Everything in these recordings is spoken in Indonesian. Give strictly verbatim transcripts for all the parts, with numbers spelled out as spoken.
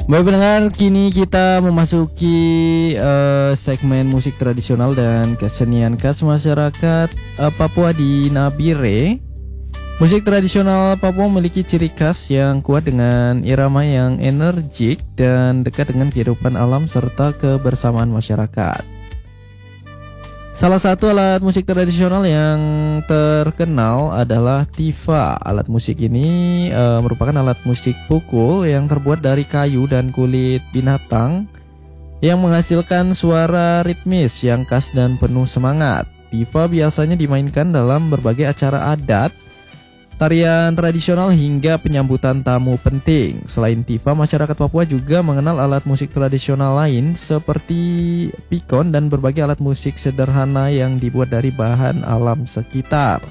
Baik pendengar, kini kita memasuki uh, segmen musik tradisional dan kesenian khas masyarakat uh, Papua di Nabire. Musik tradisional Papua memiliki ciri khas yang kuat dengan irama yang energik dan dekat dengan kehidupan alam serta kebersamaan masyarakat. Salah satu alat musik tradisional yang terkenal adalah tifa. Alat musik ini e, merupakan alat musik pukul yang terbuat dari kayu dan kulit binatang yang menghasilkan suara ritmis yang khas dan penuh semangat. Tifa biasanya dimainkan dalam berbagai acara adat, tarian tradisional hingga penyambutan tamu penting. Selain tifa, masyarakat Papua juga mengenal alat musik tradisional lain seperti pikon dan berbagai alat musik sederhana yang dibuat dari bahan alam sekitar.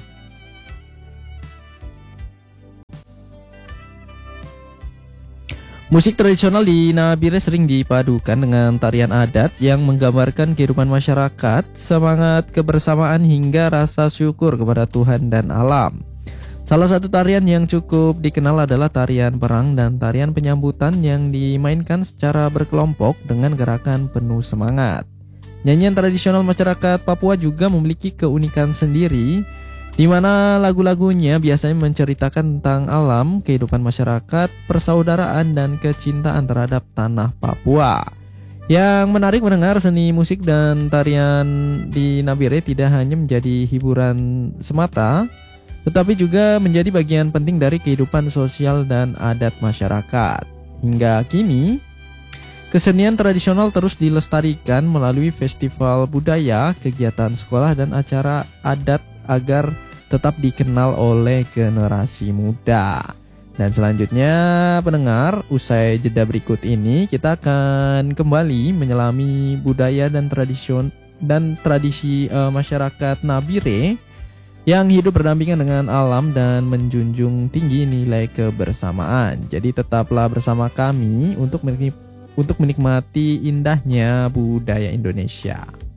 Musik tradisional di Nabire sering dipadukan dengan tarian adat yang menggambarkan kehidupan masyarakat, semangat kebersamaan hingga rasa syukur kepada Tuhan dan alam. Salah satu tarian yang cukup dikenal adalah tarian perang dan tarian penyambutan yang dimainkan secara berkelompok dengan gerakan penuh semangat. Nyanyian tradisional masyarakat Papua juga memiliki keunikan sendiri, di mana lagu-lagunya biasanya menceritakan tentang alam, kehidupan masyarakat, persaudaraan, dan kecintaan terhadap tanah Papua. Yang menarik mendengar seni musik dan tarian di Nabire tidak hanya menjadi hiburan semata, tetapi juga menjadi bagian penting dari kehidupan sosial dan adat masyarakat. Hingga kini, kesenian tradisional terus dilestarikan melalui festival budaya, kegiatan sekolah, dan acara adat agar tetap dikenal oleh generasi muda. Dan selanjutnya, pendengar, usai jeda berikut ini, kita akan kembali menyelami budaya dan tradisi dan tradisi uh, masyarakat Nabire yang hidup berdampingan dengan alam dan menjunjung tinggi nilai kebersamaan. Jadi tetaplah bersama kami untuk menikmati, untuk menikmati indahnya budaya Indonesia.